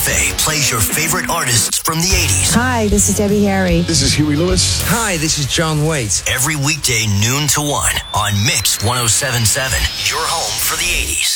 Cafe plays your favorite artists from the 80s. Hi, this is Debbie Harry. This is Huey Lewis. Hi, this is John Waite. Every weekday noon to 1 on Mix 107.7, your home for the 80s.